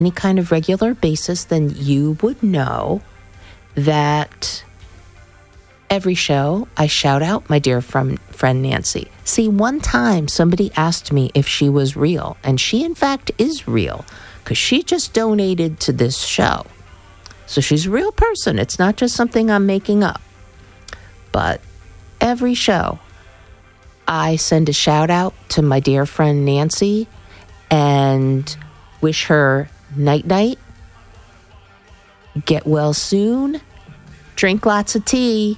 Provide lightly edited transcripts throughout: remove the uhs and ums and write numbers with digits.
any kind of regular basis, then you would know that every show I shout out my dear friend Nancy. See, one time somebody asked me if she was real, and she in fact is real, because she just donated to this show. So she's a real person. It's not just something I'm making up. But every show, I send a shout out to my dear friend Nancy and wish her night-night, get well soon, drink lots of tea,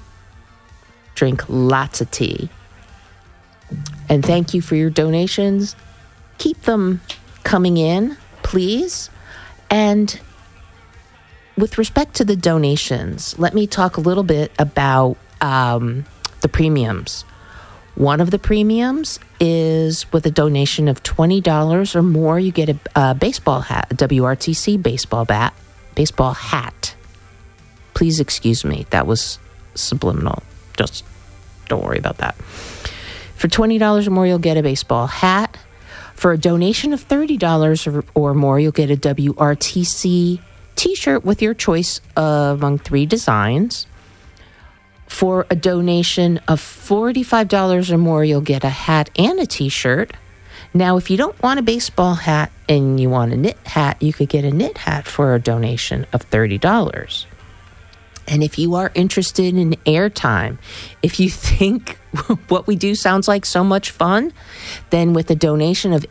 and thank you for your donations. Keep them coming in, please. And with respect to the donations, let me talk a little bit about the premiums. One of the premiums is with a donation of $20 or more, you get a baseball hat, a WRTC baseball hat. Please excuse me, that was subliminal. Just don't worry about that. For $20 or more, you'll get a baseball hat. For a donation of $30 or more, you'll get a WRTC t-shirt with your choice among 3 designs. For a donation of $45 or more, you'll get a hat and a t-shirt. Now, if you don't want a baseball hat and you want a knit hat, you could get a knit hat for a donation of $30. And if you are interested in airtime, if you think what we do sounds like so much fun, then with a donation of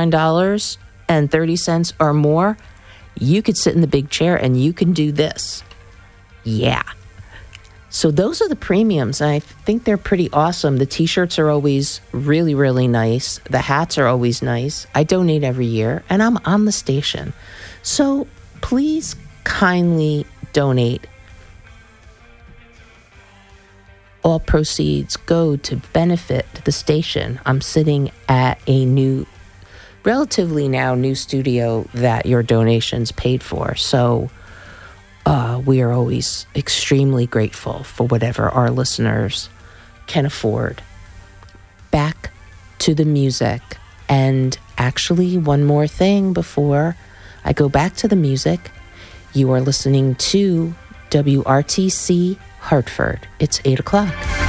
$89.30 or more, you could sit in the big chair and you can do this. Yeah. So those are the premiums, and I think they're pretty awesome. The t-shirts are always really, really nice. The hats are always nice. I donate every year, and I'm on the station. So please kindly donate. All proceeds go to benefit the station. I'm sitting at a relatively new studio that your donations paid for. So we are always extremely grateful for whatever our listeners can afford. Back to the music. And actually, one more thing before I go back to the music. You are listening to WRTC Hartford. It's 8 o'clock.